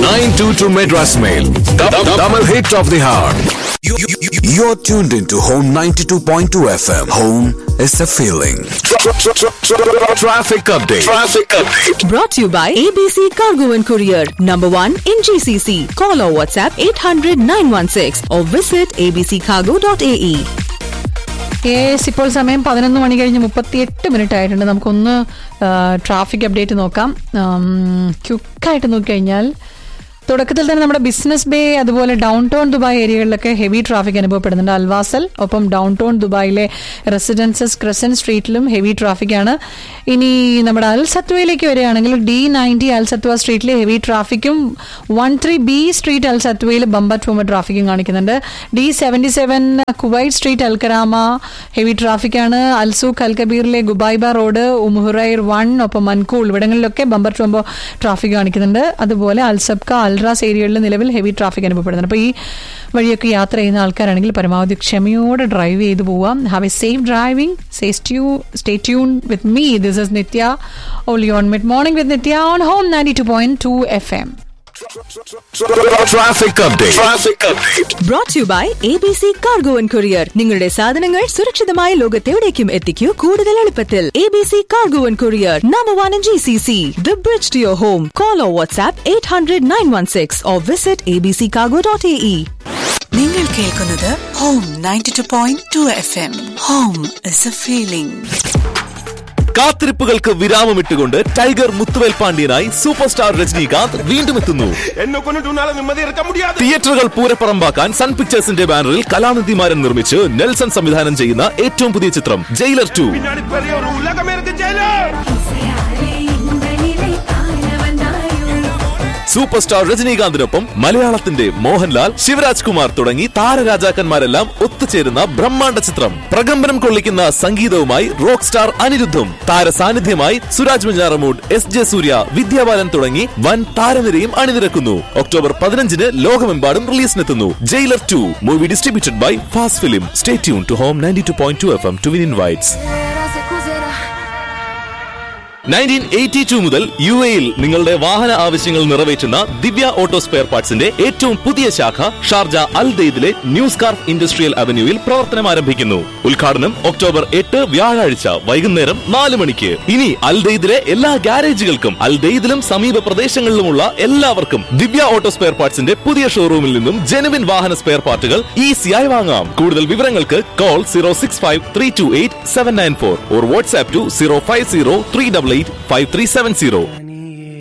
922 Madras Mail. Double hit of the hour. You're tuned into Home 92.2 FM. Home is a feeling. Traffic update. Brought to you by ABC Cargo and Courier. Number 1 in GCC. Call or WhatsApp 800-916 or visit abccargo.ae. ഇപ്പോൾ സമയം 11 മണി കഴിഞ്ഞ് 38 ആയിട്ടുണ്ട്. നമുക്കൊന്ന് traffic update നോക്കാം. ക്വിക്കായിട്ട് നോക്കിക്കഴിഞ്ഞാൽ തുടക്കത്തിൽ തന്നെ നമ്മുടെ ബിസിനസ് ബേ അതുപോലെ down town Dubai ഏരിയകളിലൊക്കെ heavy traffic അനുഭവപ്പെടുന്നുണ്ട്. അൽവാസൽ ഒപ്പം ഡൗൺ ടൗൺ ദുബായിലെ റെസിഡൻസസ് ക്രസന്റ് സ്ട്രീറ്റിലും ഹെവി ട്രാഫിക്കാണ്. ഇനി നമ്മുടെ അൽ സത്വയിലേക്ക് വരികയാണെങ്കിൽ D90 അൽ സത്വ സ്ട്രീറ്റിൽ heavy ട്രാഫിക്കും 13B street Al സത്വയിൽ bumper to bumper ട്രാഫിക്കും കാണിക്കുന്നുണ്ട്. D77 Kuwait street അൽക്കരാമ heavy ട്രാഫിക്കാണ്. അൽസൂഖ് അൽ കബീറിലെ ഗുബൈബ റോഡ് ഉമുഹുറൈർ 1 ഒപ്പം Mankhool ഇവിടങ്ങളിലൊക്കെ bumper to bumper traffic കാണിക്കുന്നുണ്ട്. അതുപോലെ അൽസബ്ക അൽറാസ് ഏരിയകളിൽ നിലവിൽ ഹെവി ട്രാഫിക് അനുഭവപ്പെടുന്നുണ്ട്. അപ്പോൾ ഈ വഴിയൊക്കെ യാത്ര ചെയ്യുന്ന ആൾക്കാരാണെങ്കിൽ പരമാവധി ക്ഷമയോടെ ഡ്രൈവ് ചെയ്ത് പോവാം. Have A safe driving. Stay tuned with me. This is Nitya. Only on Mid Morning with Nitya on Home 92.2 FM. Traffic update. Brought to you by ABC Cargo and Courier. നിങ്ങളുടെ സാധനങ്ങൾ സുരക്ഷിതമായ ലോകത്തെവിടേക്കും എത്തിക്കൂ കൂടുതൽ എളുപ്പത്തിൽ. ABC Cargo and Courier. Number 1 in GCC. The bridge to your home. Call or WhatsApp 800-916 or visit abccargo.ae. നിങ്ങൾ കേൾക്കുന്നത് Home 92.2 FM. Home is a feeling. കാത്തിരിപ്പുകൾക്ക് വിരാമമിട്ടുകൊണ്ട് tiger Muthuvel പാണ്ഡ്യനായി super star Rajinikanth വീണ്ടും എത്തുന്നു. തിയേറ്ററുകൾ പൂരപ്പറമ്പാക്കാൻ സൺ പിക്ചേഴ്സിന്റെ ബാനറിൽ കലാനിധിമാരൻ നിർമ്മിച്ച് നെൽസൺ സംവിധാനം ചെയ്യുന്ന ഏറ്റവും പുതിയ ചിത്രം ജയിലർ 2. സൂപ്പർ സ്റ്റാർ രജനീകാന്തിനൊപ്പം മലയാളത്തിന്റെ മോഹൻലാൽ, ശിവരാജ് കുമാർ തുടങ്ങി താരരാജാക്കന്മാരെല്ലാം ഒത്തുചേരുന്ന ബ്രഹ്മാണ്ഡ ചിത്രം. പ്രകമ്പനം കൊള്ളിക്കുന്ന സംഗീതവുമായി റോക്ക് സ്റ്റാർ അനിരുദ്ധും താര സാന്നിധ്യമായി സുരാജ് മഞ്ചാറമൂഡ്, SJ സൂര്യ, വിദ്യാബാലൻ തുടങ്ങി വൻ താരനിരയും അണിനിരക്കുന്നു. ഒക്ടോബർ 15 ലോകമെമ്പാടും റിലീസിനെത്തുന്നു jailer 2. Movie distributed by fast film. Stay tune to home 92.2 FM to win invites. 1982 മുതൽ UAE-ൽ നിങ്ങളുടെ വാഹന ആവശ്യങ്ങൾ നിറവേറ്റുന്ന ദിവ്യ ഓട്ടോ സ്പെയർ പാർട്സിന്റെ ഏറ്റവും പുതിയ ശാഖ Sharjah Al ദെയ്ദിലെ new scarf industrial അവന്യൂവിൽ പ്രവർത്തനം ആരംഭിക്കുന്നു. ഉദ്ഘാടനം ഒക്ടോബർ 8 വ്യാഴാഴ്ച വൈകുന്നേരം 4 മണിക്ക്. ഇനി അൽ ദെയ്ദിലെ എല്ലാ ഗ്യാരേജുകൾക്കും അൽ ദെയ്ദിലും സമീപ പ്രദേശങ്ങളിലുമുള്ള എല്ലാവർക്കും ദിവ്യ ഓട്ടോ സ്പെയർ പാർട്സിന്റെ പുതിയ ഷോറൂമിൽ നിന്നും ജെനുവിൻ വാഹന സ്പെയർ പാർട്ടുകൾ ഈസിയായി വാങ്ങാം. കൂടുതൽ വിവരങ്ങൾക്ക് കോൾ 065-328-794 or WhatsApp to 050-388-5370.